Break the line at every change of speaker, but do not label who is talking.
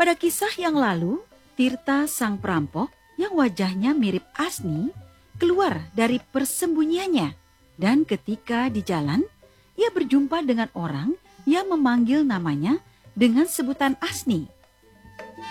Pada kisah yang lalu, Tirta sang perampok yang wajahnya mirip Asni keluar dari persembunyiannya. Dan ketika di jalan, ia berjumpa dengan orang yang memanggil namanya dengan sebutan Asni.